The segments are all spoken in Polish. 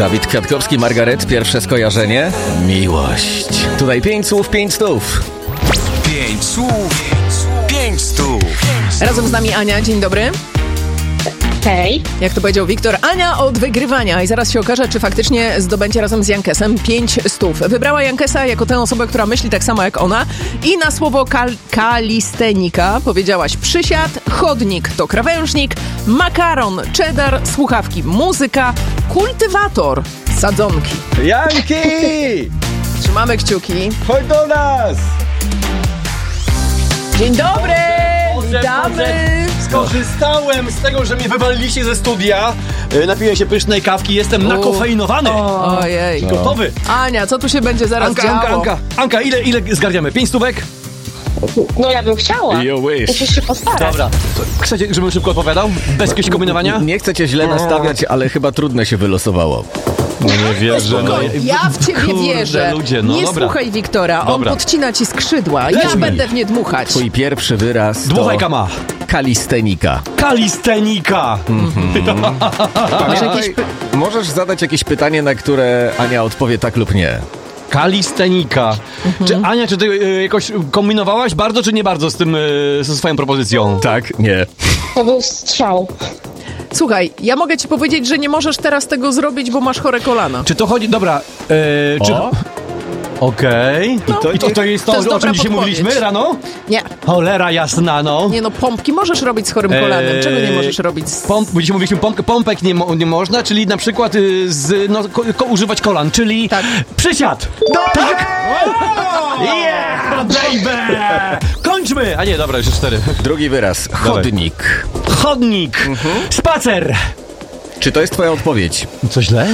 Dawid Kwiatkowski, Margaret, pierwsze skojarzenie? Miłość. Tutaj 5 słów, 5 stów. 5 słów, 5 stów. Razem z nami Ania, dzień dobry. Hej. Jak to powiedział Wiktor, Ania od wygrywania i zaraz się okaże, czy faktycznie zdobędzie razem z Jankesem 5 stów. Wybrała Jankesa jako tę osobę, która myśli tak samo jak ona i na słowo kalistenika powiedziałaś przysiad, chodnik to krawężnik, makaron, cheddar, słuchawki, muzyka, kultywator, sadzonki. Janki! Trzymamy kciuki. Chodź do nas! Dzień dobry! Witamy! Skorzystałem z tego, że mnie wywaliliście ze studia. Napiłem się pysznej kawki, jestem nakofeinowany. Ojej. Gotowy. Ania, co tu się będzie zaraz działo? Anka, ile zgarniamy? 5 stówek? No ja bym chciała. You wish. Musisz się postarać. Dobra. Chcecie, żebym szybko odpowiadał? Bez jakiegoś kombinowania? Nie chcę cię źle nastawiać, ale chyba trudne się wylosowało. No nie wierzę. Ja w ciebie Kurde, wierzę. ludzie, no nie dobra. słuchaj Wiktora, Dobra. on podcina ci skrzydła. Ja Lecimy. będę w nie dmuchać. Twój pierwszy wyraz Dmuchaj to kama. kalistenika. Kalistenika. Pamiętaj, możesz zadać jakieś pytanie, na które Ania odpowie tak lub nie. Kalistenika. Ania, czy ty jakoś kombinowałaś bardzo, czy nie bardzo z tym, ze swoją propozycją? Tak, nie. To był strzał. Słuchaj, ja mogę ci powiedzieć, że nie możesz teraz tego zrobić, bo masz chore kolana. Czy to chodzi... Dobra. Czy... O. Okej. I to jest To jest o dobra czym dzisiaj podpowiedź. mówiliśmy rano? Nie, Cholera jasna, no. nie no, pompki możesz robić z chorym kolanem. Czego nie możesz robić z... Bo dzisiaj mówiliśmy, pompek nie można, czyli na przykład używać kolan, czyli Tak. przysiad. Tak? Yeah, baby! Kończmy! A nie, dobra, już 4. Drugi wyraz. Chodnik. Chodnik. Spacer. Czy to jest twoja odpowiedź? Co źle?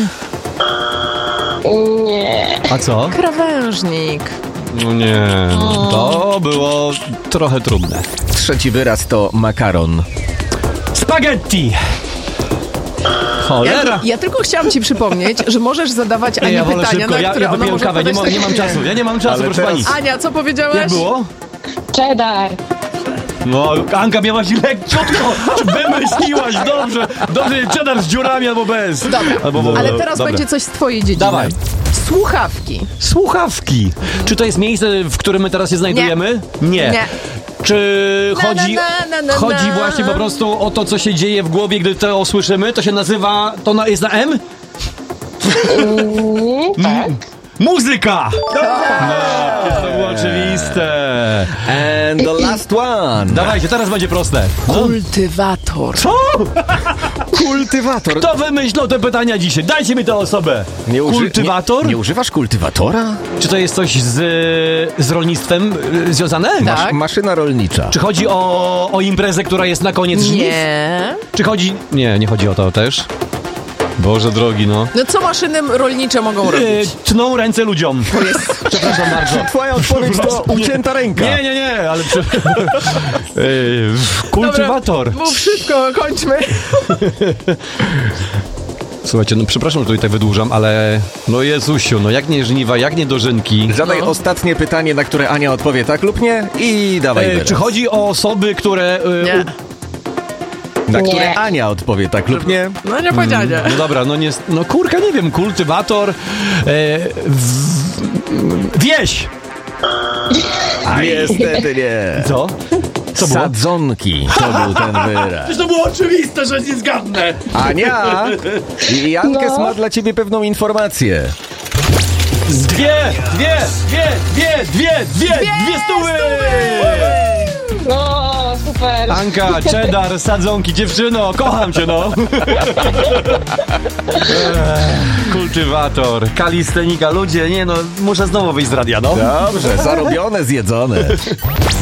Nie. A co? Krawężnik. No nie. To było trochę trudne. Trzeci wyraz to makaron. Spaghetti. Cholera. Ja tylko chciałam ci przypomnieć, że możesz zadawać Ani Ja wolę pytania, szybko, na ja które ona wypiję może kawę, odpowiadać nie mam tak, czasu, ja nie mam czasu, Ale proszę teraz- pani. Ania, co powiedziałaś? Jak było? Cheddar. No, Anka miałaś lekciutko, wymyśliłaś, dobrze, cheddar z dziurami albo bez. Dobra, ale teraz dobra. będzie coś z twojej dziedziny. Dawaj. Słuchawki. Słuchawki. Czy to jest miejsce, w którym my teraz się znajdujemy? Nie. Nie. Czy chodzi, na. chodzi właśnie po prostu o to, co się dzieje w głowie, gdy to usłyszymy? To się nazywa, jest na M? Tak. Muzyka! To było oczywiste. And the last one. Dawajcie, teraz będzie proste. Kultywator. Co? Kultywator. Kto wymyślał te pytania dzisiaj? Dajcie mi tę osobę. Kultywator? Nie używasz kultywatora? Czy to jest coś z rolnictwem związane? Tak. Maszyna rolnicza. Czy chodzi o imprezę, która jest na koniec żniw? Nie. Czy chodzi... Nie chodzi o to też. Boże drogi, no. No co maszyny rolnicze mogą robić? Tną ręce ludziom. Przepraszam bardzo. Twoja odpowiedź to ucięta ręka. Nie, ale... Kultywator. Mów szybko, kończmy. Słuchajcie, no przepraszam, że tutaj tak wydłużam, ale... No Jezusiu, no jak nie żniwa, jak nie dożynki. Zadaj ostatnie pytanie, na które Ania odpowie tak lub nie i dawaj wyraz. Czy chodzi o osoby, które... Nie. Na które Nie. Ania odpowie tak lub nie? No nie powiedziałem. No dobra, no kurka, nie wiem, kultywator... Wieś! Niestety nie. Co? Co było? Sadzonki to był ten wyraz. To było oczywiste, że nie zgadnę. Ania, Jankes ma dla ciebie pewną informację. Dwie stówy! No, super. Anka, cheddar, sadzonki, dziewczyno, kocham cię, no. Kultywator, kalistenika, ludzie, nie no, muszę znowu wyjść z radia, no. Dobrze, zarobione, zjedzone.